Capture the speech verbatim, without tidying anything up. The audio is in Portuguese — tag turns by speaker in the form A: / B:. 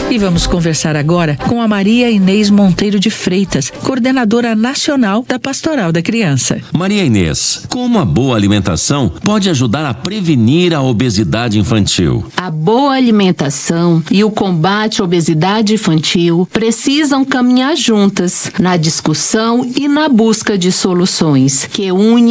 A: E vamos conversar agora com a Maria Inês Monteiro de Freitas, coordenadora nacional da Pastoral da Criança.
B: Maria Inês, como a boa alimentação pode ajudar a prevenir a obesidade infantil?
C: A boa alimentação e o combate à obesidade infantil precisam caminhar juntas na discussão e na busca de soluções que une